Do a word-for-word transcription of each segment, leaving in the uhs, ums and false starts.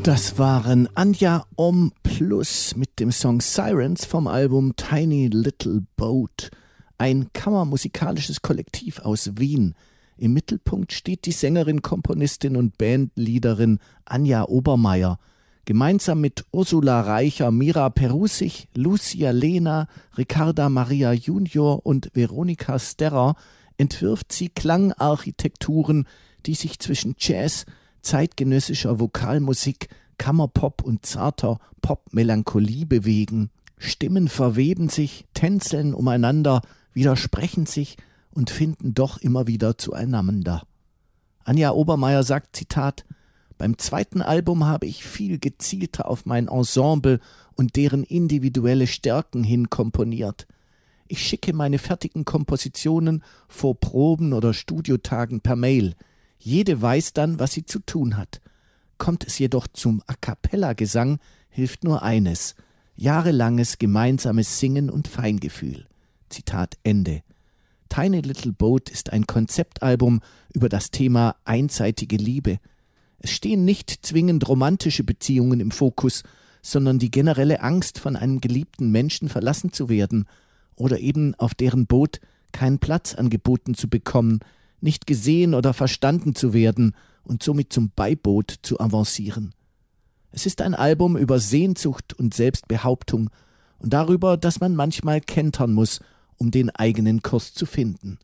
Das waren Anja Om Plus mit dem Song Sirens vom Album Tiny Little Boat. Ein kammermusikalisches Kollektiv aus Wien. Im Mittelpunkt steht die Sängerin, Komponistin und Bandleaderin Anja Obermeier. Gemeinsam mit Ursula Reicher, Mira Perusich, Lucia Lehner, Ricarda Maria Junior und Veronika Sterrer entwirft sie Klangarchitekturen, die sich zwischen Jazz, zeitgenössischer Vokalmusik, Kammerpop und zarter Popmelancholie bewegen. Stimmen verweben sich, tänzeln umeinander, widersprechen sich und finden doch immer wieder zueinander. Anja Obermeier sagt, Zitat, beim zweiten Album habe ich viel gezielter auf mein Ensemble und deren individuelle Stärken hin komponiert. Ich schicke meine fertigen Kompositionen vor Proben oder Studiotagen per Mail. Jede weiß dann, was sie zu tun hat. Kommt es jedoch zum A-cappella-Gesang, hilft nur eines: jahrelanges gemeinsames Singen und Feingefühl. Zitat Ende. Tiny Little Boat ist ein Konzeptalbum über das Thema einseitige Liebe. Es stehen nicht zwingend romantische Beziehungen im Fokus, sondern die generelle Angst, von einem geliebten Menschen verlassen zu werden oder eben auf deren Boot keinen Platz angeboten zu bekommen, nicht gesehen oder verstanden zu werden und somit zum Beiboot zu avancieren. Es ist ein Album über Sehnsucht und Selbstbehauptung und darüber, dass man manchmal kentern muss, um den eigenen Kurs zu finden.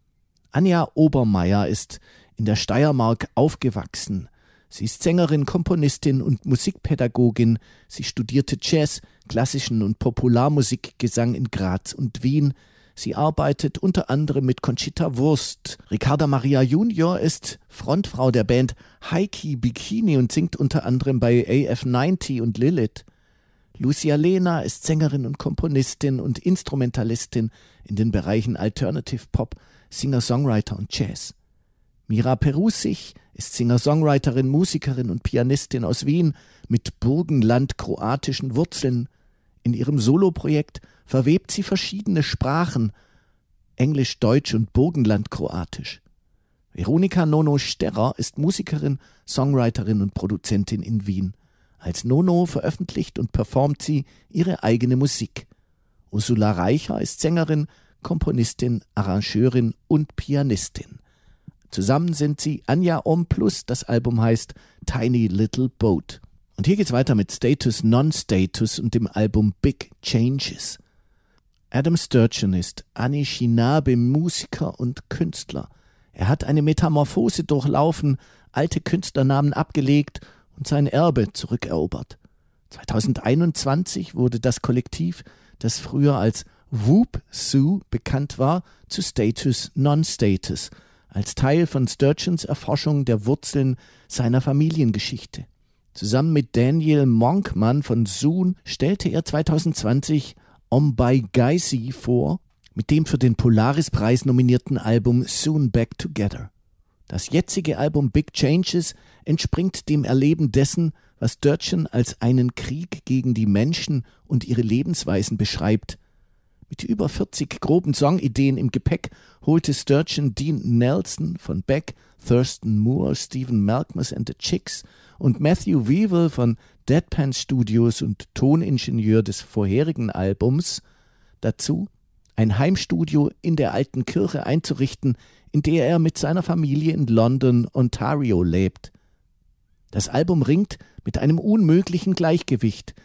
Anja Obermeier ist in der Steiermark aufgewachsen. Sie ist Sängerin, Komponistin und Musikpädagogin. Sie studierte Jazz, klassischen und Popularmusikgesang in Graz und Wien. Sie arbeitet unter anderem mit Conchita Wurst. Ricarda Maria Junior ist Frontfrau der Band Heiki Bikini und singt unter anderem bei A F neunzig und Lilith. Lucia Lehner ist Sängerin und Komponistin und Instrumentalistin in den Bereichen Alternative Pop, Singer-Songwriter und Jazz. Mira Perusich ist Singer-Songwriterin, Musikerin und Pianistin aus Wien mit burgenland-kroatischen Wurzeln. In ihrem Soloprojekt verwebt sie verschiedene Sprachen, Englisch, Deutsch und Burgenland-Kroatisch. Veronika Nono Sterrer ist Musikerin, Songwriterin und Produzentin in Wien. Als Nono veröffentlicht und performt sie ihre eigene Musik. Ursula Reicher ist Sängerin, Komponistin, Arrangeurin und Pianistin. Zusammen sind sie Anja Om Plus, das Album heißt Tiny Little Boat. Und hier geht's weiter mit Status Non-Status und dem Album Big Changes. Adam Sturgeon ist Anishinaabe-Musiker und Künstler. Er hat eine Metamorphose durchlaufen, alte Künstlernamen abgelegt und sein Erbe zurückerobert. zweitausendeinundzwanzig wurde das Kollektiv, das früher als Whoop Sue bekannt war, zu Status Non-Status, als Teil von Sturgeons Erforschung der Wurzeln seiner Familiengeschichte. Zusammen mit Daniel Monkman von Zoon stellte er zweitausendzwanzig Ombai-Gaisi vor, mit dem für den Polaris-Preis nominierten Album Soon Back Together. Das jetzige Album Big Changes entspringt dem Erleben dessen, was Sturgeon als einen Krieg gegen die Menschen und ihre Lebensweisen beschreibt. Mit über vierzig groben Songideen im Gepäck holte Sturgeon Dean Nelson von Beck, Thurston Moore, Stephen Malkmus and the Chicks und Matthew Weevil von Deadpan Studios und Toningenieur des vorherigen Albums dazu, ein Heimstudio in der alten Kirche einzurichten, in der er mit seiner Familie in London, Ontario lebt. Das Album ringt mit einem unmöglichen Gleichgewicht